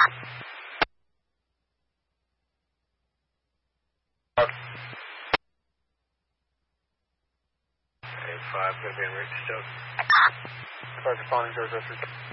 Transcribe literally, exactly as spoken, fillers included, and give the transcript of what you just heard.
five, going to be en route to Stoke. Departure following George Western.